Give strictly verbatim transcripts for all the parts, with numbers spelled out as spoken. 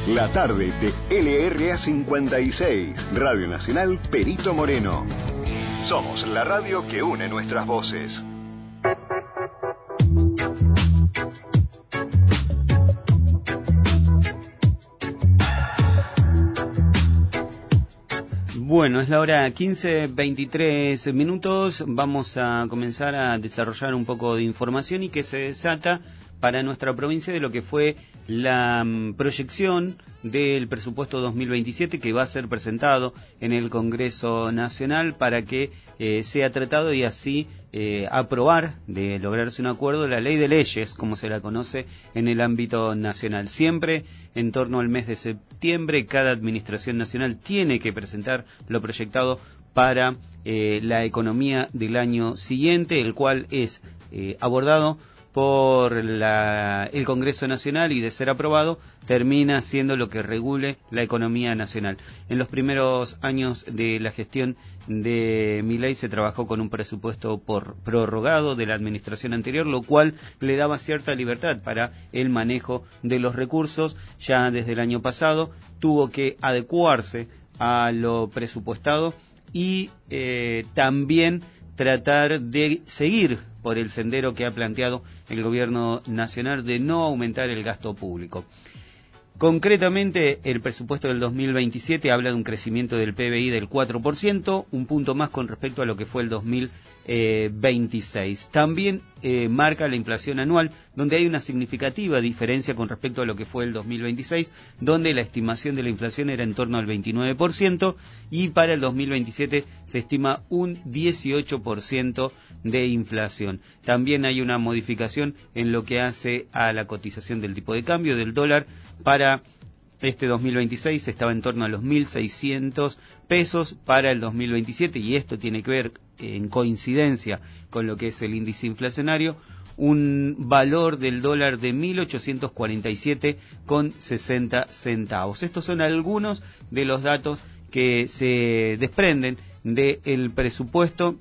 La tarde de L R A cincuenta y seis, Radio Nacional Perito Moreno. Somos la radio que une nuestras voces. Bueno, es la hora quince veintitrés minutos. Vamos a comenzar a desarrollar un poco de información y que se desata para nuestra provincia de lo que fue la um, proyección del presupuesto dos mil veintisiete que va a ser presentado en el Congreso Nacional para que eh, sea tratado y así eh, aprobar, de lograrse un acuerdo, la ley de leyes, como se la conoce en el ámbito nacional. Siempre en torno al mes de septiembre, cada administración nacional tiene que presentar lo proyectado para eh, la economía del año siguiente, el cual es eh, abordado por la, el Congreso Nacional y de ser aprobado termina siendo lo que regule la economía nacional. En los primeros años de la gestión de Milei se trabajó con un presupuesto por prorrogado de la administración anterior, lo cual le daba cierta libertad para el manejo de los recursos. Ya desde el año pasado tuvo que adecuarse a lo presupuestado y eh, también tratar de seguir por el sendero que ha planteado el gobierno nacional de no aumentar el gasto público. Concretamente, el presupuesto del dos mil veintisiete habla de un crecimiento del P B I del cuatro por ciento, un punto más con respecto a lo que fue el dos mil veintiséis. También eh, marca la inflación anual, donde hay una significativa diferencia con respecto a lo que fue el dos mil veintiséis, donde la estimación de la inflación era en torno al veintinueve por ciento y para el dos mil veintisiete se estima un dieciocho por ciento de inflación. También hay una modificación en lo que hace a la cotización del tipo de cambio del dólar. Para este dos mil veintiséis estaba en torno a los mil seiscientos pesos para el dos mil veintisiete, y esto tiene que ver en coincidencia con lo que es el índice inflacionario, un valor del dólar de mil ochocientos cuarenta y siete con sesenta centavos. Estos son algunos de los datos que se desprenden del presupuesto,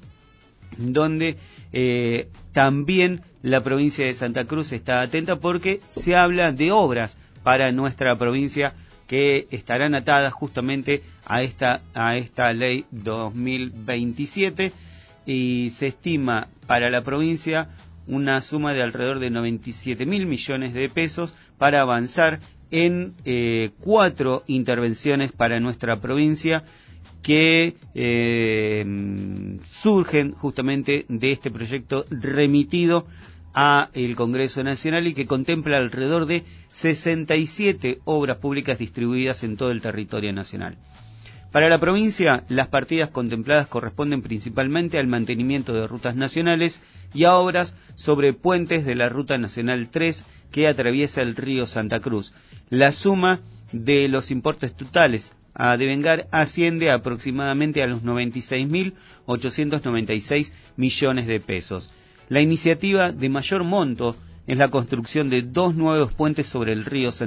donde eh, también la provincia de Santa Cruz está atenta porque se habla de obras para nuestra provincia que estarán atadas justamente a esta a esta ley dos mil veintisiete, y se estima para la provincia una suma de alrededor de noventa y siete mil millones de pesos para avanzar en eh, cuatro intervenciones para nuestra provincia que eh, surgen justamente de este proyecto remitido a el Congreso Nacional y que contempla alrededor de sesenta y siete obras públicas distribuidas en todo el territorio nacional. Para la provincia, las partidas contempladas corresponden principalmente al mantenimiento de rutas nacionales y a obras sobre puentes de la Ruta Nacional tres que atraviesa el río Santa Cruz. La suma de los importes totales a devengar asciende aproximadamente a los noventa y seis mil ochocientos noventa y seis millones de pesos. La iniciativa de mayor monto es la construcción de dos nuevos puentes sobre el río Santa Cruz.